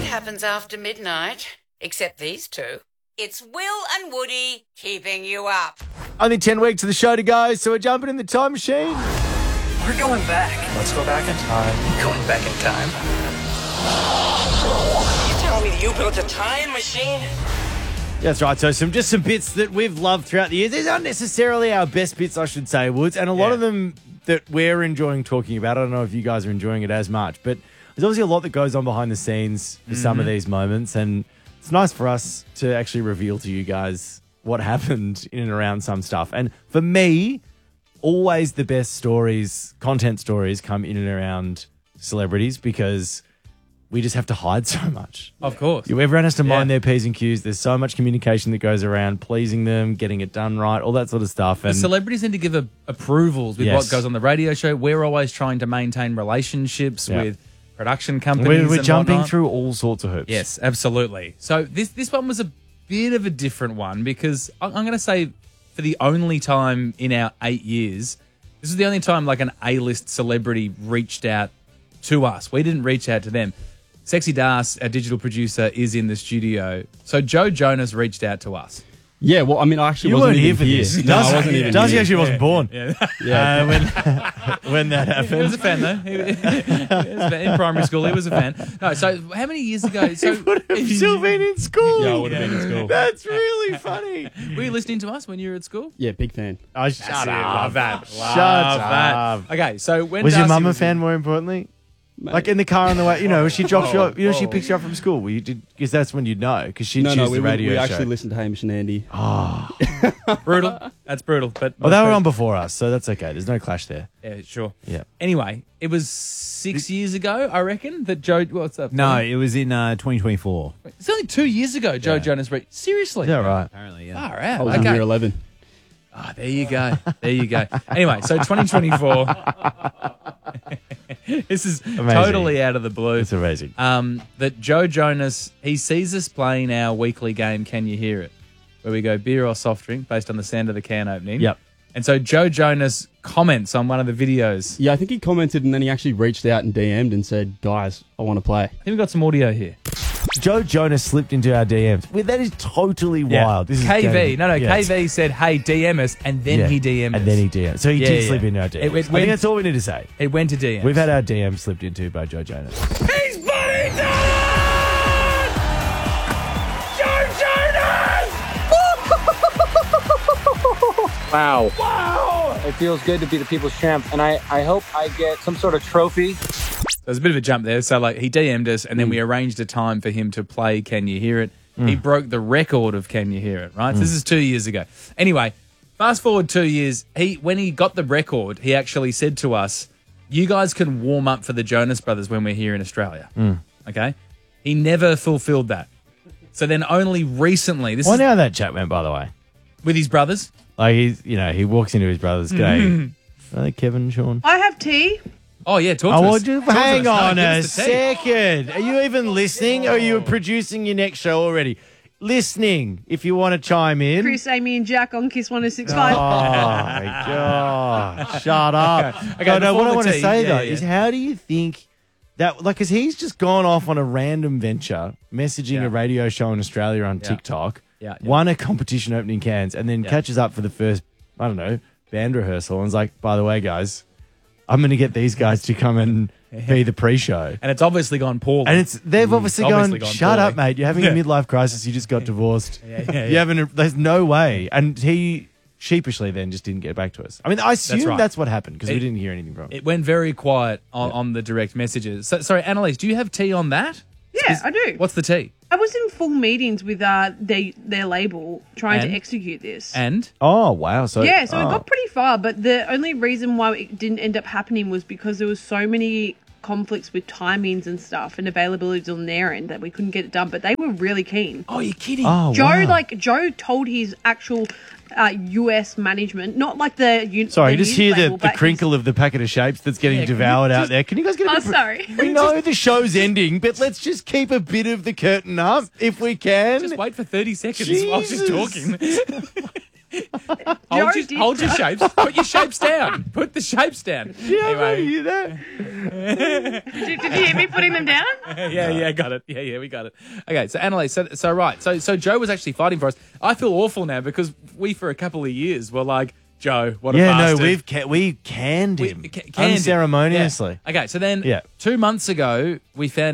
happens after midnight, except these two. It's Will and Woody keeping you up. Only 10 weeks of the show to go, so we're jumping in the time machine. We're going back. Let's go back in time. Going back in time. You telling me that you built a time machine? That's right. So some bits that we've loved throughout the years. These aren't necessarily our best bits, I should say, Woods, and a lot of them that we're enjoying talking about. I don't know if you guys are enjoying it as much, but there's obviously a lot that goes on behind the scenes for some of these moments, and it's nice for us to actually reveal to you guys what happened in and around some stuff. And for me, always the best stories, content stories, come in and around celebrities because we just have to hide so much. Of course. Everyone has to mind their P's and Q's. There's so much communication that goes around pleasing them, getting it done right, all that sort of stuff. The And celebrities need to give approvals with what goes on the radio show. We're always trying to maintain relationships with production companies. we're and jumping whatnot. through all sorts of hoops. Yes, absolutely. So this one was a bit of a different one because I'm going to say for the only time in our 8 years, this is the only time like an A-list celebrity reached out to us. We didn't reach out to them. Sexy Das, our digital producer, is in the studio. So Joe Jonas reached out to us. Yeah, well, I mean, I actually You wasn't weren't here even for here. this. No, I wasn't even Darcy here. actually wasn't born Yeah. when that happened. He was a fan, though. He was a fan. In primary school, he was a fan. No, so how many years ago? So would have still been in school. Yeah, I would have been in school. That's really funny. were you listening to us when you were at school? Yeah, big fan. Oh, shut up. Love that. Shut Love that. up. Okay, so when Was your Darcy mum a was fan, more importantly? Like in the car on the way, she drops you up, she whoa. picks you up from school. Because that's when you'd know, because she'd No, choose we the radio we show. actually listened to Hamish and Andy. brutal. That's brutal. But Well, they were on before us, so that's okay. There's no clash there. Yeah, sure. Yeah. Anyway, it was 6 years ago, I reckon, that Joe. What's up? No, it was in 2024. It's only 2 years ago. Joe Jonas. Seriously? Yeah, right. Apparently, yeah. Far out. I was in year 11. Ah, there you go. There you go. Anyway, so 2024. This is totally out of the blue. It's amazing. That Joe Jonas, he sees us playing our weekly game, Can You Hear It? Where we go beer or soft drink based on the sound of the can opening. Yep. And so Joe Jonas comments on one of the videos. Yeah, I think he commented and then he actually reached out and DM'd and said, guys, I want to play. I think we've got some audio here. Joe Jonas slipped into our DMs. Well, that is totally wild. This is KV. No, yeah, KV said, hey, DM us, and then he DM'd us. And then he DM'd. So he Yeah, did yeah. slip into our DMs. It I went- think that's all we need to say. It went to DM. We've had our DMs slipped into by Joe Jonas. He's bloody done! Joe Jonas! Wow. It feels good to be the people's champ, and I hope I get some sort of trophy. There's a bit of a jump there. So, like, he DM'd us, and then we arranged a time for him to play Can You Hear It? He broke the record of Can You Hear It, right? So this is 2 years ago. Anyway, fast forward 2 years. When he got the record, he actually said to us, you guys can warm up for the Jonas Brothers when we're here in Australia. Okay? He never fulfilled that. So then only recently, this Well, is now that chat went, by the way. with his brothers. Like, he walks into his brother's g'day. Are they Kevin and Sean? I have tea. Oh, yeah, talk Oh, to well, us. just Talk to hang us. No, on give a us the tea. second. Are you even listening? Or are you producing your next show already? Listening, if you want to chime in. Chris, Amy, and Jack on Kiss 1065. Oh, my God. Shut up. Okay, no, what before I the want to tea, say, yeah, though, yeah. is how do you think that, like, because he's just gone off on a random venture, messaging a radio show in Australia on TikTok, won a competition opening cans, and then catches up for the first, I don't know, band rehearsal and is like, by the way, guys, I'm going to get these guys to come and be the pre-show. And it's obviously gone poorly. And they've obviously gone, shut up, poorly. mate. You're having a midlife crisis. You just got divorced. You haven't, there's no way. And he sheepishly then just didn't get back to us. I mean, I assume that's what happened because we didn't hear anything from him. It went very quiet on the direct messages. So, sorry, Annalise, do you have tea on that? Yeah, I do. What's the tea? I was in full meetings with their label trying And? to execute this. And? Oh, wow. So So it got pretty far, but the only reason why it didn't end up happening was because there was so many conflicts with timings and stuff and availabilities on their end that we couldn't get it done, but they were really keen. Oh, you're kidding. Oh, Joe told his actual US management, not like the Sorry, the just news hear label, the but crinkle of the packet of shapes that's getting devoured out there. Can you guys get a Oh, bit... sorry. We know the show's ending, but let's just keep a bit of the curtain up if we can. Just wait for 30 seconds while she's Jesus. talking. Hold your shapes. Put your shapes down. Put the shapes down. Anyway. You there? Did you hear me putting them down? Yeah, got it. Yeah, we got it. Okay, so Annalise, so Joe was actually fighting for us. I feel awful now because we, for a couple of years, were like, Joe, what a bastard. We canned him canned him. unceremoniously. Yeah. Okay, so then Yeah. 2 months ago, we found